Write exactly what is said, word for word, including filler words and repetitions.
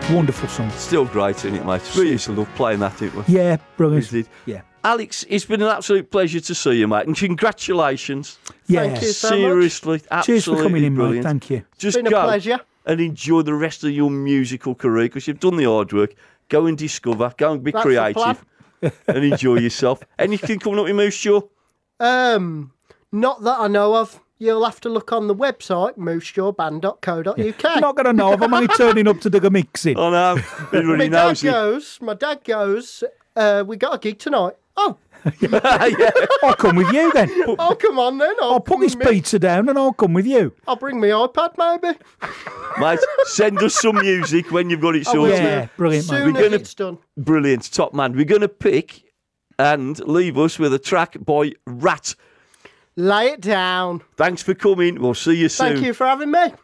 Wonderful song. Still great, isn't it, mate? We used to love playing that, didn't we? Yeah, brilliant. We did. Yeah. Alex, it's been an absolute pleasure to see you, mate, and congratulations. Yeah. Thank you so Seriously, much. absolutely Cheers for coming in, brilliant. mate. Thank you. Just It's been go a pleasure. and enjoy the rest of your musical career because you've done the hard work. Go and discover, go and be That's the creative and enjoy yourself. Anything coming up with Moose Jaw? Um, not that I know of. You'll have to look on the website, moose jaw band dot co dot u k. I'm not going to know if I'm only turning up to do a mixing. Oh no, everybody My dad knows it. goes, my dad goes, uh, we got a gig tonight. Oh, Yeah. I'll come with you then. oh, come on then. I'll, I'll put this bring me- pizza down and I'll come with you. I'll bring my iPad maybe. Mate, send us some music when you've got it I will sorted. do. Yeah, brilliant, mate. Soon We're as gonna- it's done. Brilliant, top man. We're going to pick and leave us with a track by Rat. Lay it down. Thanks for coming. We'll see you soon. Thank you for having me.